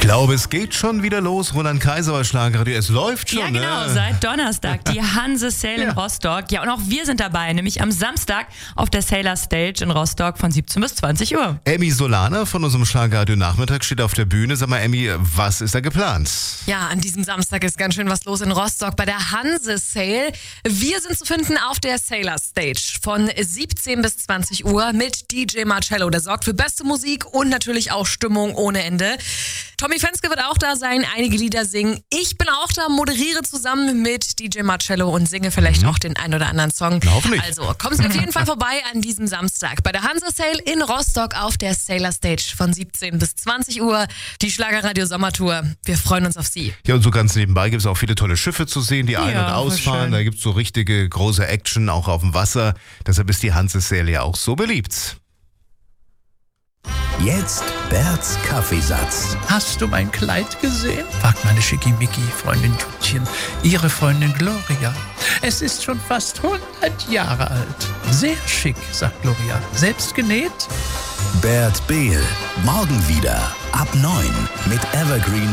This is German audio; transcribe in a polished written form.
glaube, es geht schon wieder los. Roland Kaiser bei Schlagerradio. Es läuft schon, Ja, genau, seit Donnerstag die Hanse Sale in Rostock. Ja, und auch wir sind dabei, nämlich am Samstag auf der Sailor Stage in Rostock von 17 bis 20 Uhr. Emmy Solana von unserem Schlagerradio-Nachmittag steht auf der Bühne. Sag mal, Emmy, was ist da geplant? Ja, an diesem Samstag ist ganz schön was los in Rostock bei der Hanse Sale. Wir sind zu finden auf der Sailor Stage von 17 bis 20 Uhr mit DJ Marcello. Der sorgt für beste Musik und natürlich auch Stimmung ohne Ende. Tommy Fenske wird auch da sein, einige Lieder singen. Ich bin auch da, moderiere zusammen mit DJ Marcello und singe vielleicht auch den ein oder anderen Song. Hoffentlich. Also kommen Sie auf jeden Fall vorbei an diesem Samstag bei der Hanse Sale in Rostock auf der Sailor Stage von 17 bis 20 Uhr. Die Schlagerradio Sommertour. Wir freuen uns auf Sie. Ja, und so ganz nebenbei gibt es auch viele tolle Schiffe zu sehen, die ein- und Ja, ausfahren. schön. Da gibt es so richtige große Action, auch auf dem Wasser. Deshalb ist die Hanse Sale ja auch so beliebt. Jetzt Berts Kaffeesatz. Hast du mein Kleid gesehen? fragt meine Schickimicki-Freundin Tutchen ihre Freundin Gloria. Es ist schon fast 100 Jahre alt. Sehr schick, sagt Gloria. Selbst genäht? Bert Behl. Morgen wieder ab 9 mit Evergreen